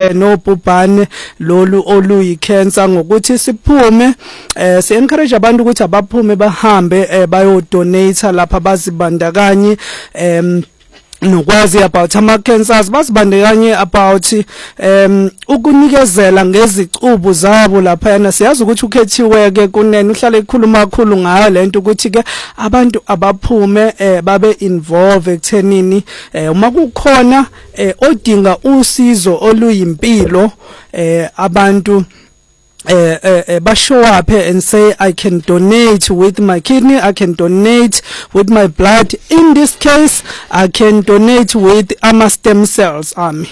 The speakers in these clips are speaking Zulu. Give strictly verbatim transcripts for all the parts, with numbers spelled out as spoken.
eh, nobhubhane lolu oluyi cancer ngokuthi siphume eh, si encourage abantu ukuthi abaphume bahambe eh, bayo donate lapha bazibandakanye em nokwazi about ama cancers basibandekanye about um ukunikezela ngezicubu zabo lapha yana siyazi ukuthi ukhethiwe ke kunene uhlale ekhuluma kakhulu ngayo lento ukuthi ke abantu abaphume eh, babe involve ekuthenini eh, uma kukhona eh, odinga usizo oluyimpilo eh, abantu Uh, uh, uh, ba show up and say I can donate with my kidney, I can donate with my blood. In this case, I can donate with ama stem cells army.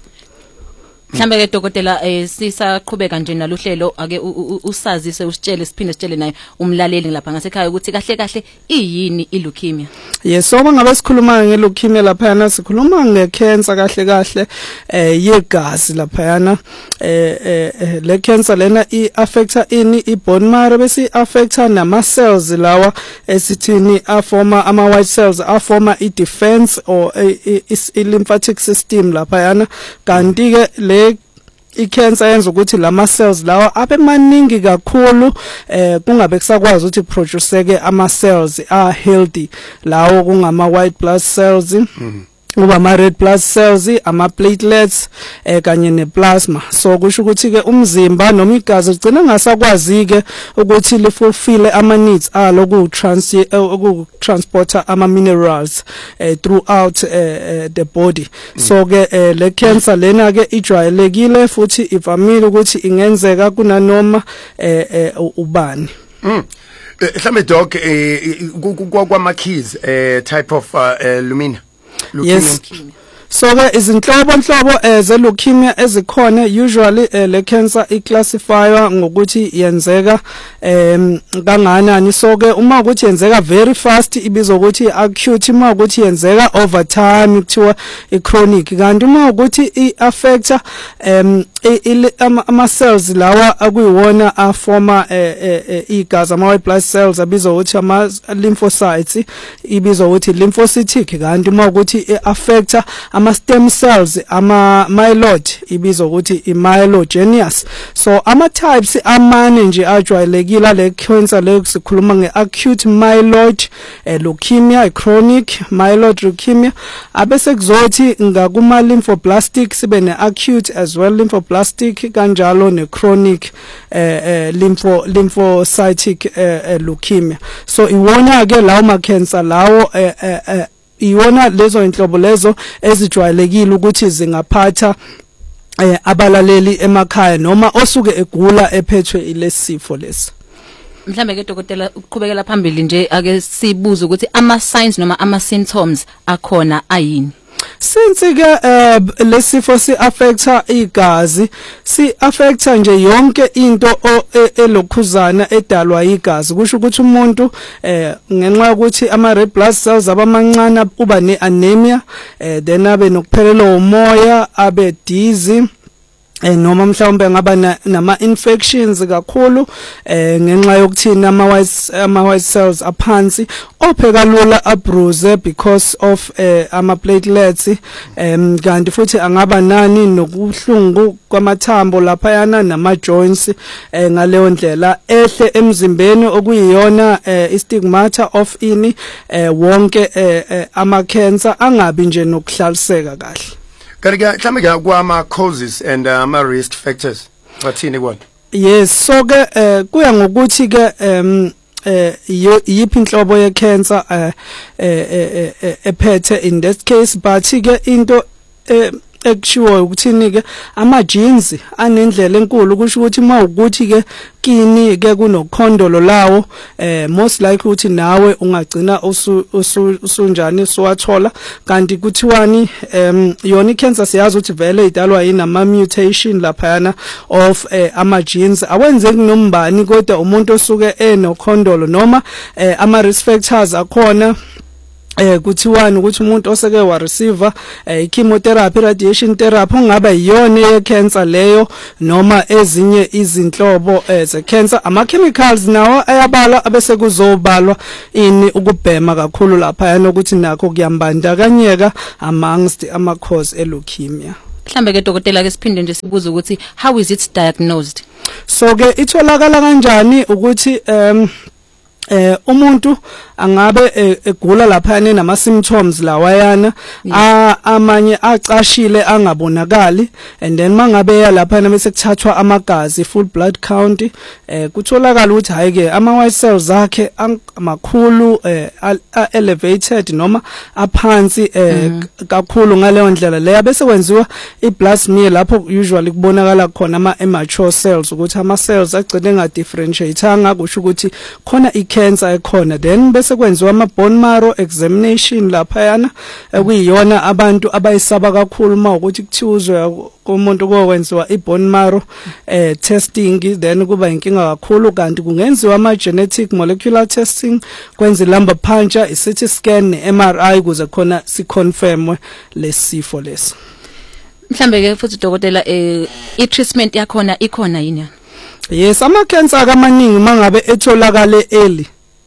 Mhlambe ke dokotela eh sisaqhubeka nje naluhlelo ake usazise usitshele siphinde sitshele naye umlaleli lapha ngasekhaya ukuthi kahle kahle iyini ileukemia. Yes, so ngabe sikhuluma ngeleukemia lapha yana sikhuluma ngecancer kahle kahle eh yegazi lapha yana eh eh le cancer lena I affecta ini I bone marrow bese affecta nama cells lawa esithini aforma ama white cells aforma I defense or I lymphatic system lapha yana kanti ke le I-cancer yenza ukuthi lama cells lawa abe maningi kakhulu eh kungabe kusakwazi ukuthi produce ama cells are healthy lawo kungama white blood cells mm-hmm. Uba ama red blood cells ama platelets eh kanye ne plasma so kusho ukuthi ke umzimba noma igazi ligcina ngasakwazi ke ukuthi lifulfill ama needs alo ku trans ku transporter ama minerals eh, throughout eh, the body mm. So ke eh, le cancer lena ke ijwayelekile futhi ivamile ukuthi ingenzeka kunanoma eh, eh, ubani mm. Mhlambe doc kwama keys eh type of uh, leukemia. Yes. So ke izinhlobo nhlobo ze leukemia ezikhona usually uh, le cancer iclassifywa ngokuthi yenzeka em kanganani so ke uma ukuthi yenzeka very fast ibizwa ukuthi acute uma ukuthi yenzeka over time kuthiwa ichronic kanti uma ukuthi iaffecta em ama cells lawa akuyiwona aforma igazi ama white blood cells abizwa ukuthi ama lymphocytes ibizwa ukuthi lymphocytic kanti uma ukuthi iaffecta ama stem cells ama myeloid ibizwa ukuthi imyelogenous so ama types amane nje ajwayelekile le cancer le sikhuluma ngeacute myeloid leukemia chronic myeloid leukemia abese kuzothi ngakuma lymphoblastic sibe neacute as well lymphoblastic kanjalo nechronic eh, eh, lympho lymphocytic eh, leukemia so iwona ke lawo ma cancer lawo eh, eh, iwona lezo inhlobo lezo ezijwayelekile ukuthi zingaphatha eh, abalaleli emakhaya noma osuke egula ephethwe ilesifo lesi. Mhlambe ke dokotela ukuqhubekela phambili nje ake sibuza ukuthi ama signs noma ama symptoms akhona ayini. Since ke uh, lesifo si affecta igazi si affecta nje yonke into elokhuzana edalwa igazi kusho ukuthi umuntu eh ngenxa ukuthi ama red blood cells abamancane uba ne anemia eh then abe nokuphelelwa umoya abe dizzy eh noma mhlawumbe ngaba nama infections kakhulu eh ngenxa yokuthina ama white ama white cells aphansi opheka lula abruise because of eh ama platelets em kanti futhi angaba nani nokuhlungu kwamathambo lapha yana nama joints eh ngaleyo ndlela ehle emzimbeni okuyiyona eh istigmata of ini eh wonke eh ama cancer angabi nje nokuhlaliseka kahle. Karika hlambe kwama causes and ama uh, risk factors wathini kwona? Yes so ke uh, kuya ngokuthi ke um eh yiphi inhlobo ye cancer eh eh ephethe in that case but ke into eh ekushiwo ukuthini ke ama genes anendlela enkulu kusho ukuthi mawukuthi ke kini ke kunokhondolo lawo eh most likely ukuthi nawe ungagcina usunjani siwathola kanti kuthiwani em yona icancer siyazi ukuthi vele idalwa yini ama mutation lapha yana of eh, ama genes awenzeki nombani kodwa umuntu osuke enokhondolo noma eh, ama risk factors akhona eh kuthiwani ukuthi umuntu oseke wa receive eh chemotherapy radiation therapy ongaba yiyona ye cancer leyo noma ezinye izinhlobo ze cancer ama chemicals nawo ayabala abese kuzobalwa ini ukubhema kakhulu lapha yana ukuthi nakho kuyambandakanyeka amongst ama cause e leukemia. Mhlambe ke dokotela ke siphinde nje sibuze ukuthi how is it diagnosed? So ke itholakala kanjani ukuthi um eh umuntu angabe egula lapha nama symptoms lawayana amanye acashile angabonakali, and then mangabe ya lapha bese kuthathwa amagazi full blood count eh kutholakala ukuthi hayi ke ama white cells akhe amakhulu eh elevated noma aphansi eh kakhulu ngaleyo ndlela leya, bese kwenziwa iblood smear lapho usually kubonakala khona ama immature cells ukuthi ama cells agcine nga differentiate anga kusho ukuthi khona icancer ekhona. Then bese kwenziwa ama bone marrow examination lapha yana ekuyiyona abantu abayisaba kakhulu uma ukuthi kuthuzwe kumuntu kokwenziwa ibone marrow eh testing, then kuba inkinga kakhulu. Kanti kungenziwa ama genetic molecular testing, kwenza lumbar puncture, i-C T scan ne-M R I kuze khona siconfirmwe lesifo lesi. Mhlambe ke futhi dokotela eh i treatment yakhona ikhona yini? Yes, ama cancer kamaningi mangabe etholakale early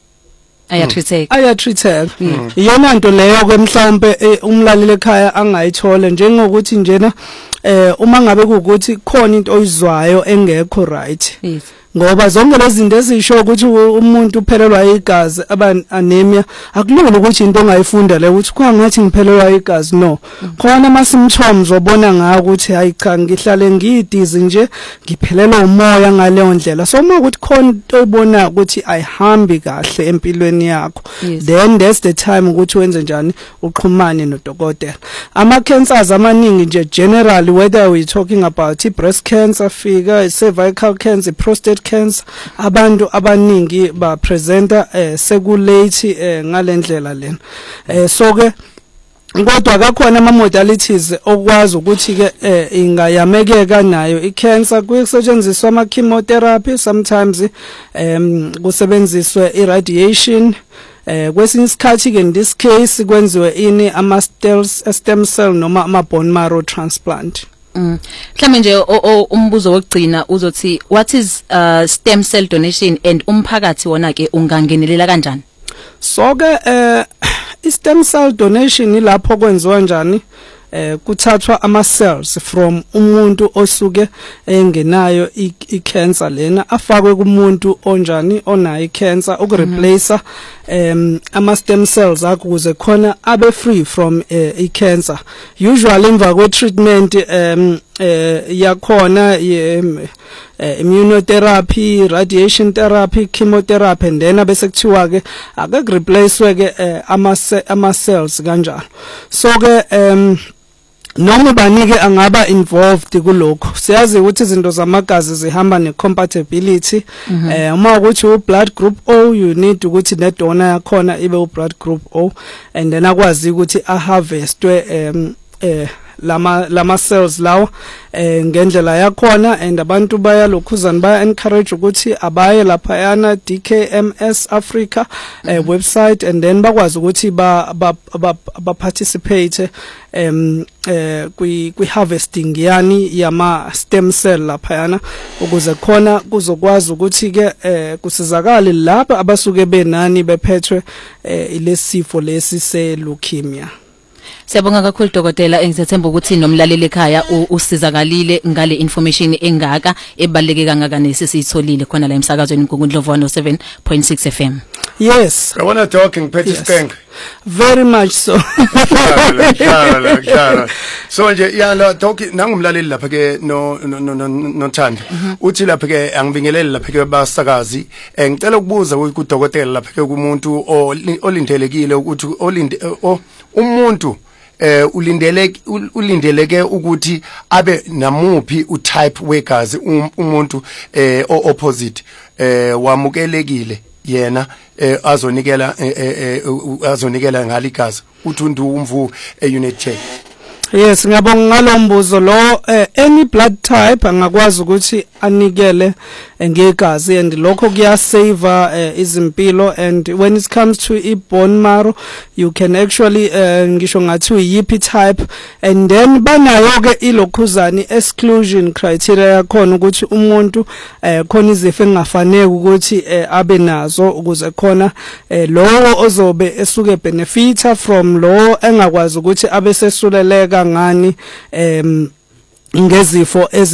ayatreateka ayatreateka iyona nto leyo ke mhlambe umlaleli ekhaya angayithola njengokuthi njena eh uma ngabe ukuthi khona into oyizwayo engekho right. Yes. Ngoba zonke lezi zinto ezisho ukuthi umuntu uphelelwa igazi aba anemia akulula ukuthi into ongayifunda le ukuthi kwangathi ngiphelelwa igazi, no. Khona ama symptoms obona ngayo ukuthi hayi cha ngihlale ngidizi nje ngiphelelwa umoya ngaleyo ndlela. So uma ukuthi khona into oyibona ukuthi ayihambi kahle empilweni yakho, yes, then that's the time ukuthi wenze njani uxhumane nodokotela. Ama cancers amaningi nje generally, whether we talking about breast cancer, fika cervical cancer, prostate cancer, abantu abaningi ba presenter eh sekulate eh ngalendlela lena. Eh so ke kodwa kakhona ama modalities okwazi ukuthi ke eh ingayamekeka nayo icancer, kusetshenziswa ama chemotherapy, sometimes em kusebenziswe irradiation. Eh kwesinye isikhathi ke in this case kwenziwe ini ama stem cell noma ama bone marrow transplant. Mm. Mhlawumbe nje umbuzo wokugcina uzothi what is uh, stem cell donation and umphakathi wona ke ungangenelela kanjani? So ke eh i stem cell donation ilapho kwenziwa njani eh kuthathwa ama cells from umuntu osuke engenayo i cancer lena afakwe kumuntu onjani onayo cancer ukureplace em ama stem cells akho kuze khona abe free from i cancer. Usually emva kwe treatment em eh yakhona immunotherapy, radiation therapy, chemotherapy, and then bese kuthiwa ke ake replacewe ke ama ama cells kanjalo. So ke em noma banike angaba involved kulokho. Siyazi ukuthi izinto zamagazi zihamba ne compatibility. Eh uma ukuthi u blood group O, you need ukuthi ne donor yakhona ibe u blood group O, and then akwazi ukuthi a harvestwe em eh lama lama cells lawo eh ngendlela yakhona, and abantu bayalokhuzana baya encourage ukuthi abaye lapha yana D K M S Africa eh website, and then bakwazi ukuthi ba ba participate em eh kwi kwi harvesting yani yama stem cell lapha yana ukuze khona kuzokwazi ukuthi ke eh kusizakale lapha abasuke benani bephethwe eh ilesifo lesi se leukemia. Siyabonga kakhulu dokotela, engizethemba ukuthi nomlaleli ekhaya usizakalile ngale information engaka ebaleke kangaka nesisitholile khona la emsakazweni Mgungundlovu one oh seven point six F M. Yes. I want to talking Petty yes. Skank. Very much so. Claro, claro. So nje yana talking nangumlaleli lapha ke no no no no Thanda. Uthi lapha ke angibingelele lapha ke basakazi. Ngicela ukubuza ku dokotela lapha ke kumuntu olindelekile ukuthi olinde umuntu eh ulindeleke ulindeleke ukuthi abe namuphi u type wegazi umuntu eh opposite eh wamukelekile yena eh azonikela eh azonikela ngaligazi uthi ndumvu e-unit check. Yes, ngiyabonga ngalombuzo lo. eh, any blood type angakwazi ukuthi anikele ngegazi, and lokho kuyasave uh, izimpilo. And when it comes to i bone marrow, you can actually uh, ngisho ngathi uyipi type, and then banayo ke ilokhuzani exclusion criteria yakhona ukuthi umuntu uh, khona izifo engafanele ukuthi uh, abe nazo ukuze khona uh, lo ozobe esuke benefita from lo engakwazi ukuthi abe sesuleleka ngani em ngezifo